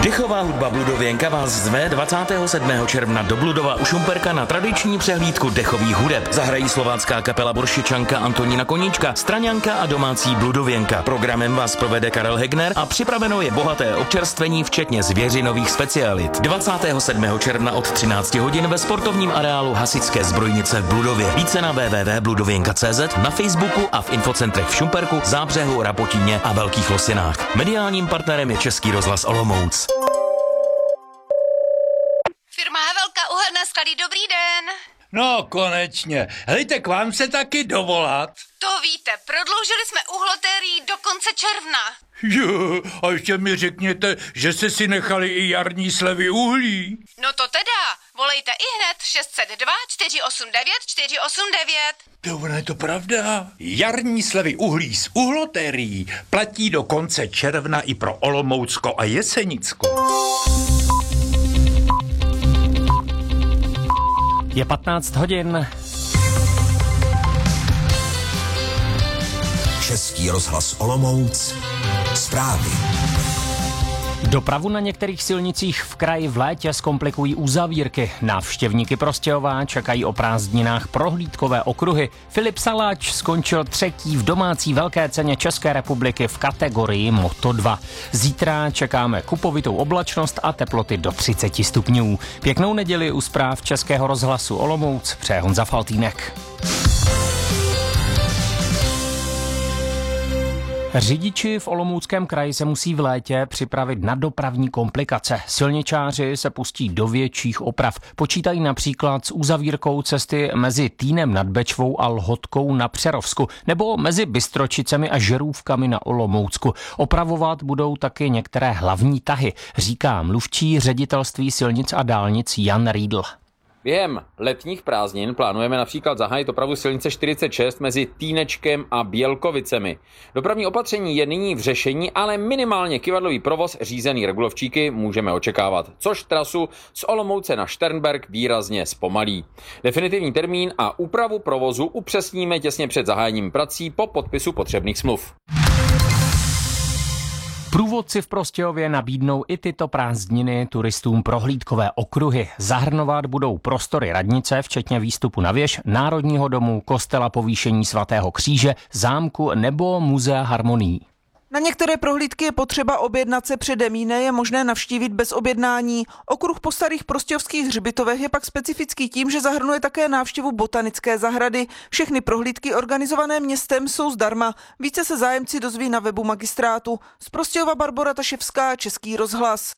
Dechová hudba Bludověnka vás zve 27. června do Bludova u Šumperka na tradiční přehlídku dechových hudeb. Zahrají slovácká kapela Boršičanka Antonína Koníčka, Straňanka a domácí Bludověnka. Programem vás provede Karel Hegner a připraveno je bohaté občerstvení, včetně zvěřinových specialit. 27. června od 13 hodin ve sportovním areálu Hasičské zbrojnice v Bludově. Více na www.bludověnka.cz, na Facebooku a v infocentrech v Šumperku, Zábřehu, Rapotíně a Velkých Losinách. Mediálním partnerem je Český rozhlas Olomouc. Firma Havelka Uhelné sklady, dobrý den. No, konečně. Hejte, k vám se taky dovolat. To víte, prodloužili jsme uhlotérii do konce června. Jo, a ještě mi řekněte, že jste si nechali i jarní slevy uhlí. No to teda, volejte ihned 602 489 489. To ono je to pravda. Jarní slevy uhlí z uhlotérií platí do konce června i pro Olomoucko a Jesenicko. Je 15 hodin. Český rozhlas Olomouc. Zprávy. Dopravu na některých silnicích v kraji v létě zkomplikují uzavírky. Návštěvníky Prostějova čekají o prázdninách prohlídkové okruhy. Filip Saláč skončil třetí v domácí velké ceně České republiky v kategorii Moto2. Zítra čekáme kupovitou oblačnost a teploty do 30 stupňů. Pěknou neděli u zpráv Českého rozhlasu Olomouc přeje Honza Faltýnek. Řidiči v Olomouckém kraji se musí v létě připravit na dopravní komplikace. Silničáři se pustí do větších oprav. Počítají například s uzavírkou cesty mezi Týnem nad Bečvou a Lhotkou na Přerovsku nebo mezi Bystročicemi a Žerůvkami na Olomoucku. Opravovat budou taky některé hlavní tahy, říká mluvčí ředitelství silnic a dálnic Jan Riedl. Během letních prázdnin plánujeme například zahájit opravu silnice 46 mezi Týnečkem a Bělkovicemi. Dopravní opatření je nyní v řešení, ale minimálně kyvadlový provoz řízený regulovčíky můžeme očekávat, což trasu z Olomouce na Šternberk výrazně zpomalí. Definitivní termín a úpravu provozu upřesníme těsně před zahájením prací po podpisu potřebných smluv. Průvodci v Prostějově nabídnou i tyto prázdniny turistům prohlídkové okruhy. Zahrnovat budou prostory radnice, včetně výstupu na věž, Národního domu, kostela Povýšení svatého kříže, zámku nebo muzea harmonií. Na některé prohlídky je potřeba objednat se předem, jiné je možné navštívit bez objednání. Okruh po starých prostějovských hřbitovech je pak specifický tím, že zahrnuje také návštěvu botanické zahrady. Všechny prohlídky organizované městem jsou zdarma. Více se zájemci dozví na webu magistrátu. Z Prostějova Barbora Taševská, Český rozhlas.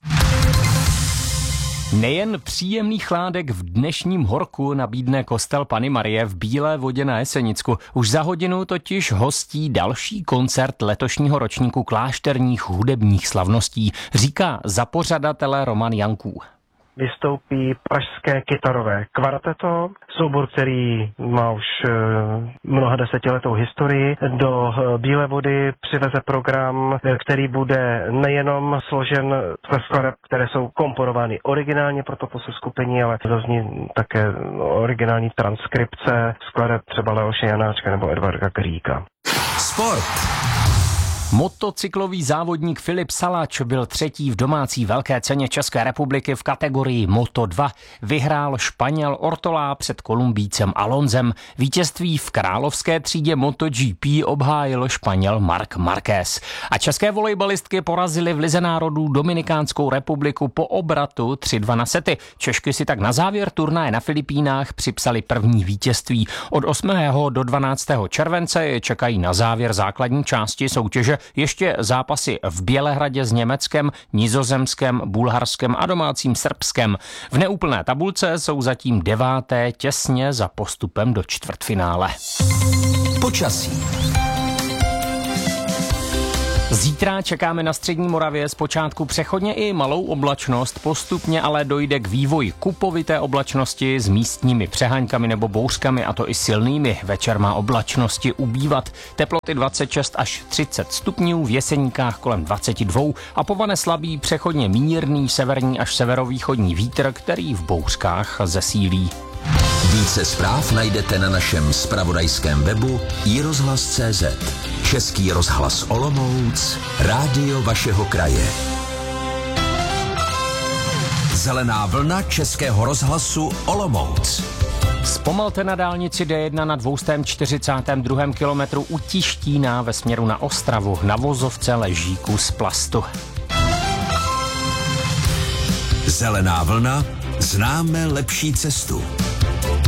Nejen příjemný chládek v dnešním horku nabídne kostel Panny Marie v Bílé Vodě na Jesenicku. Už za hodinu totiž hostí další koncert letošního ročníku klášterních hudebních slavností, říká zapořadatele Roman Janků. Vystoupí pražské kytarové kvarteto, soubor, který má už mnoha desetiletou historii. Do Bílé Vody přiveze program, který bude nejenom složen ze skladeb, které jsou komponovány originálně pro toto seskupení, ale zazní také originální transkripce skladeb třeba Leoše Janáčka nebo Edvarda Kríka. Sport. Motocyklový závodník Filip Saláč byl třetí v domácí velké ceně České republiky v kategorii Moto2. Vyhrál Španěl Ortolá před Kolumbícem Alonzem. Vítězství v královské třídě MotoGP obhájil Španěl Marc Marquez. A české volejbalistky porazily v Lize národů Dominikánskou republiku po obratu 3-2 na sety. Češky si tak na závěr turnaje na Filipínách připsali první vítězství. Od 8. do 12. července je čekají na závěr základní části soutěže ještě zápasy v Bělehradě s Německem, Nizozemskem, Bulharskem a domácím Srbskem. V neúplné tabulce jsou zatím 9. těsně za postupem do čtvrtfinále. Počasí. Zítra čekáme na střední Moravě zpočátku přechodně i malou oblačnost, postupně ale dojde k vývoji kupovité oblačnosti s místními přeháňkami nebo bouřkami, a to i silnými. Večer má oblačnosti ubývat. Teploty 26 až 30 stupňů, v Jeseníkách kolem 22 a povane slabý přechodně mírný severní až severovýchodní vítr, který v bouřkách zesílí. Více zpráv najdete na našem zpravodajském webu iRozhlas.cz. Český rozhlas Olomouc, rádio vašeho kraje. Zelená vlna Českého rozhlasu Olomouc. Zpomalte na dálnici D1 na 242. kilometru u Tištína ve směru na Ostravu. Na vozovce leží kus plastu. Zelená vlna, známe lepší cestu.